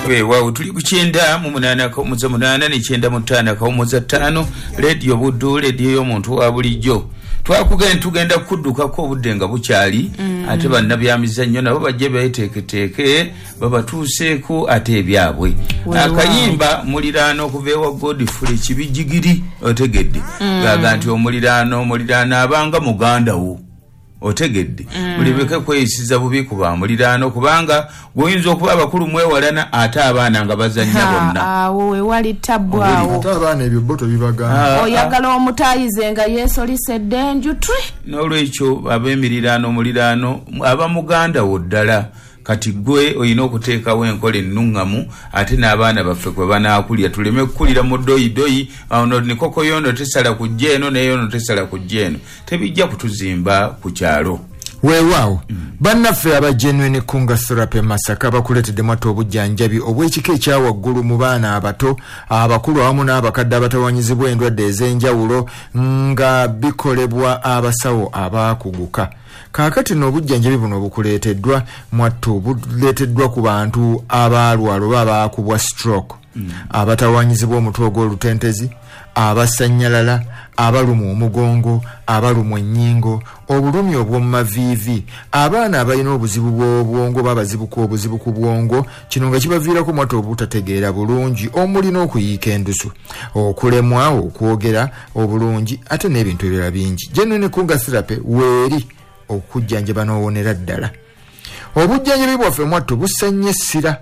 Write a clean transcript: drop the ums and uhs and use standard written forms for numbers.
Wewa tuli ku 9:8 radio Buddu radio y'omuntu wa bulijjo tugenda kuddukako obudde nga bukyali ate bannabyamizannyo nabo bajje beteeketeeke babatuuseeko ate ebyabwe akayimba muliraano okuva ewa Godfrey Kibijigiri otegedde gaga nti omuliraano abanga muganda wo otegedde mulibeke kweyisiza bubi kuba muliraano kubanga goyinza okuba abakulu mwewalana ate abaana nga bazannya bonna awo wali tabwawo ate abaana ebyo boto bibaga oyagala omutayize nga yeesolisedde njutwe n'olwekyo ab'emiriraano muliraano aba muganda wo ddala kati gwe oyina okuteekawo enkola ennungamu ate n'abaana baffe kwe banaakulya tuleme kukulira mu doyidoyi awo nikoko yono tesala kujja eno neyono tesala kujja eno tebijja kutuzimba ku kyalo weewaawo bannaffe aba Genuine Kunga Therapy Masaka bakuleetedde mwata obujjanjabi obw'ekika ekyawaggulu mu baana abato abakulu awamu n'abakadde abatawanyizibwa endwadde ez'enjawulo nga bikolebwa abasawo abaakuguka. Kaakati n'obujjanjabi buno bukuleeteddwa mwattu buleeteddwa ku bantu abaalwala oba abaakubwa stroke abatawanyizibwa omutwe ogw'olutentezi abasannyalala abalumwa omugongo abalumwa ennyingo obulumi obw'omu maviivi abaana abalina obuzibu bw'obwongo babazibuka obuzibu ku bwongo kino nga kibaviirako mwata obutategeera bulungi omuli n'okuyiika endusu okulemwa okwogera obulungi ate n'ebintu ebirala bingi. Genuine Kunga Therapy weeri okujjanjaba n'owonera ddala. Obujjanjabi bwaffe mwattu bussa nnyo essira